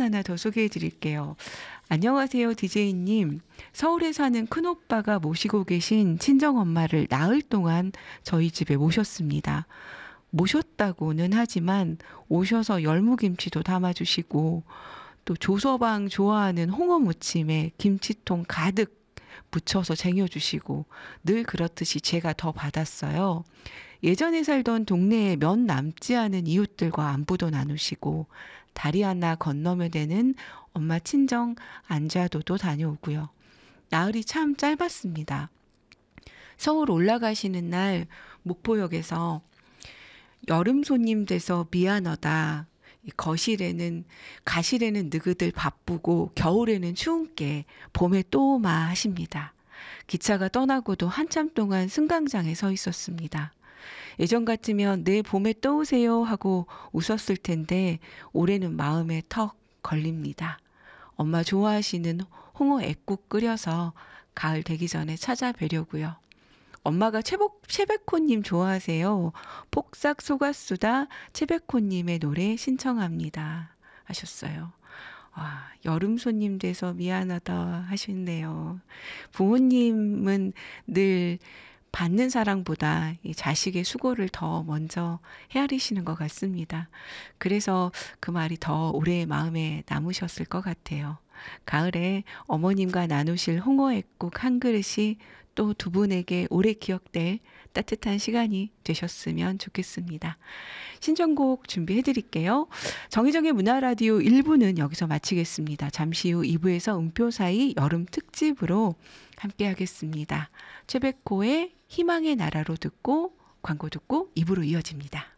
하나 더 소개해 드릴게요. 안녕하세요, 디제이님. 서울에 사는 큰오빠가 모시고 계신 친정엄마를 나흘 동안 저희 집에 모셨습니다. 모셨다고는 하지만 오셔서 열무김치도 담아주시고 또 조서방 좋아하는 홍어 무침에 김치통 가득 부쳐서 쟁여주시고 늘 그렇듯이 제가 더 받았어요. 예전에 살던 동네에 몇 남지 않은 이웃들과 안부도 나누시고 다리 하나 건너면 되는 엄마 친정 안좌도도 다녀오고요. 나흘이 참 짧았습니다. 서울 올라가시는 날 목포역에서 여름 손님 돼서 미안하다. 가실에는 너희들 바쁘고 겨울에는 추운게 봄에 또 마 하십니다. 기차가 떠나고도 한참 동안 승강장에 서 있었습니다. 예전 같으면 내 봄에 또 오세요 하고 웃었을 텐데 올해는 마음에 턱 걸립니다. 엄마 좋아하시는 홍어 액국 끓여서 가을 되기 전에 찾아뵈려고요. 엄마가 채백호님 좋아하세요. 폭삭 속았수다 채백호님의 노래 신청합니다. 하셨어요. 와, 여름 손님 돼서 미안하다 하시네요. 부모님은 늘 받는 사랑보다 이 자식의 수고를 더 먼저 헤아리시는 것 같습니다. 그래서 그 말이 더 오래 마음에 남으셨을 것 같아요. 가을에 어머님과 나누실 홍어액국 한 그릇이 또 두 분에게 오래 기억될 따뜻한 시간이 되셨으면 좋겠습니다. 신청곡 준비해 드릴게요. 정희정의 문화라디오 1부는 여기서 마치겠습니다. 잠시 후 2부에서 음표사이 여름 특집으로 함께 하겠습니다. 최백호의 희망의 나라로 듣고 광고 듣고 2부로 이어집니다.